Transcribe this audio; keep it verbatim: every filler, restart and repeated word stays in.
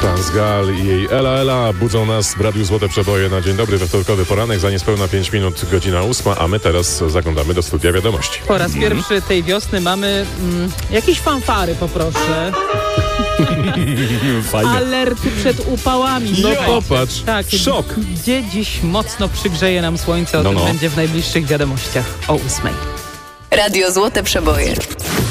France Gall i jej Ela Ela budzą nas w Radiu Złote Przeboje na dzień dobry, we wtorkowy poranek, za niespełna pięć minut, godzina ósma, a my teraz zaglądamy do studia wiadomości. Po raz pierwszy tej wiosny mamy mm, jakieś fanfary, poproszę. Fajne. Alerty przed upałami. No Słuchaj. popatrz, Tak, szok. Gdzie dziś mocno przygrzeje nam słońce, o No, tym no. będzie w najbliższych wiadomościach o ósmej. Radio Złote Przeboje.